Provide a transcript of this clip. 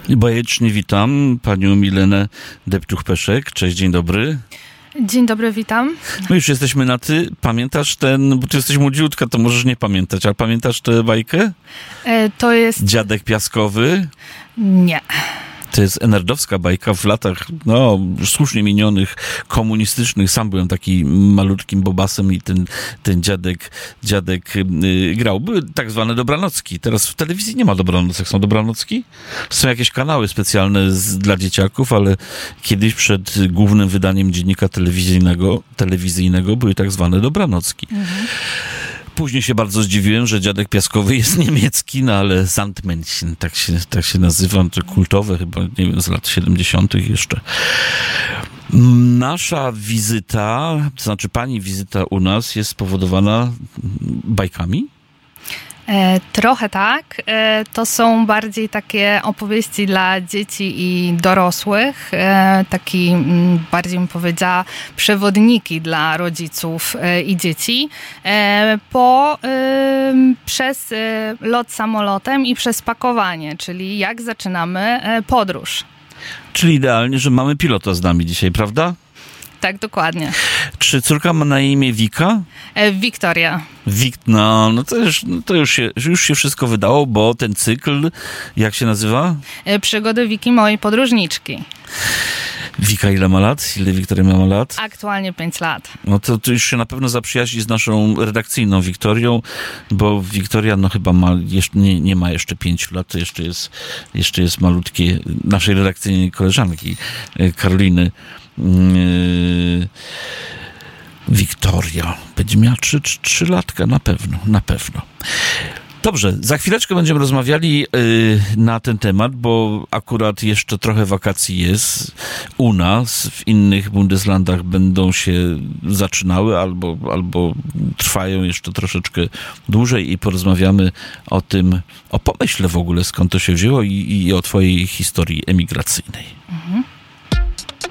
Bajecznie witam panią Milenę Deptuch-Peszek. Cześć, dzień dobry. Dzień dobry, witam. My już jesteśmy na ty. Pamiętasz bo ty jesteś młodziutka, to możesz nie pamiętać, ale pamiętasz tę bajkę? To jest... Dziadek Piaskowy? Nie. To jest enerdowska bajka w latach, słusznie minionych, komunistycznych. Sam byłem taki malutkim bobasem i ten dziadek grał. Były tak zwane dobranocki. Teraz w telewizji nie ma dobranocek. Są dobranocki? Są jakieś kanały specjalne dla dzieciaków, ale kiedyś przed głównym wydaniem dziennika telewizyjnego były tak zwane dobranocki. Mhm. Później się bardzo zdziwiłem, że Dziadek Piaskowy jest niemiecki, ale Sandmännchen, tak się nazywa, to kultowe chyba, nie wiem, z lat 70. jeszcze. Nasza wizyta, to znaczy pani wizyta u nas jest spowodowana bajkami? Trochę tak. To są bardziej takie opowieści dla dzieci i dorosłych. Taki, bardziej bym powiedziała, przewodniki dla rodziców i dzieci. Przez lot samolotem i przez pakowanie, czyli jak zaczynamy podróż. Czyli idealnie, że mamy pilota z nami dzisiaj, prawda? Tak, dokładnie. Czy córka ma na imię Wika? Wiktoria. To już się wszystko wydało, bo ten cykl, jak się nazywa? Przygody Wiki, mojej podróżniczki. Wika ile ma lat? Ile Wiktoria ma lat? Aktualnie 5 lat. No to już się na pewno zaprzyjaźni z naszą redakcyjną Wiktorią, bo Wiktoria chyba nie ma jeszcze 5 lat, to jeszcze jest malutkie naszej redakcyjnej koleżanki Karoliny. Wiktoria będzie miała 3 latka na pewno. Dobrze, za chwileczkę będziemy rozmawiali na ten temat, bo akurat jeszcze trochę wakacji jest u nas, w innych Bundeslandach będą się zaczynały albo trwają jeszcze troszeczkę dłużej i porozmawiamy o pomyśle w ogóle, skąd to się wzięło i o twojej historii emigracyjnej. Mhm.